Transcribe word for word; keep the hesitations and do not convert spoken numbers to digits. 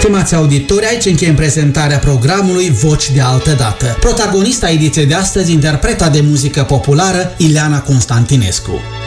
Stimați auditori, aici încheiem prezentarea programului Voci de altă dată. Protagonista ediției de astăzi, interpreta de muzică populară Ileana Constantinescu.